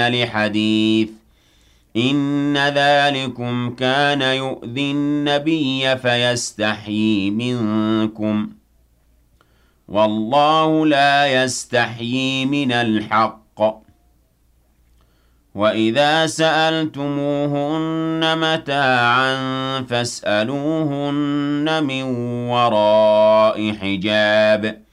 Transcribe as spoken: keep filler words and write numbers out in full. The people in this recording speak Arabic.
لحديث إن ذلكم كان يؤذي النبي فيستحيي منكم والله لا يستحيي من الحق وإذا سألتموهن متاعا فاسألوهن من وراء حجاب